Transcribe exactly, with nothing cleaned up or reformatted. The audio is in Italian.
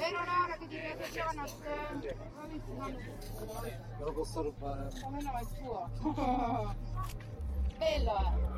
vero Lara che ti piacevano a te? Me lo posso rubare? Come no, è tuo. Bello!